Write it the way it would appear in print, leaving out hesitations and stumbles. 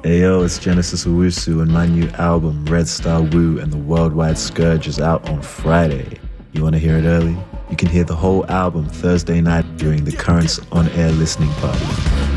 Ayo, it's Genesis Owusu, and my new album, Red Star Woo and the Worldwide Scourge, is out on Friday. You want to hear it early? You can hear the whole album Thursday night during the Currents on-air listening party.